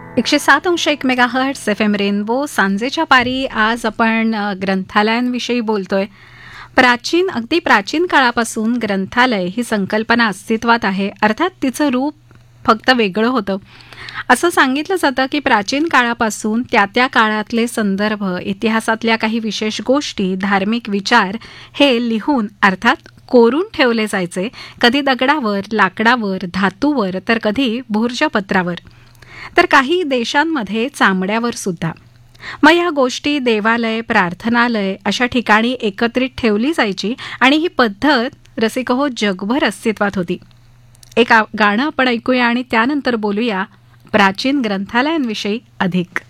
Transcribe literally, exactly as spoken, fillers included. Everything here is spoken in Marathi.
एकशे सात अंश एक mega hertz F M rainbow सांजेच्या पारी. आज आपण अ, ग्रंथालयांविषयी बोलतोय. प्राचीन अगदी प्राचीन काळापासून ग्रंथालय ही संकल्पना अस्तित्वात आहे. अर्थात तिचं रूप फक्त वेगळं होतं. असं सांगितलं जातं की प्राचीन काळापासून त्या त्या काळातले संदर्भ, इतिहासातल्या काही विशेष गोष्टी, धार्मिक विचार हे लिहून अर्थात कोरून ठेवले जायचे. कधी दगडावर, लाकडावर, धातूवर तर कधी भूर्जपत्रावर, तर काही देशांमध्ये चामड्यावर सुद्धा. मग या गोष्टी देवालय, प्रार्थनालय अशा ठिकाणी एकत्रित ठेवली जायची आणि ही पद्धत रसिक हो जगभर अस्तित्वात होती. एक आ- गाणं आपण ऐकूया आणि त्यानंतर बोलूया प्राचीन ग्रंथालयांविषयी अधिक.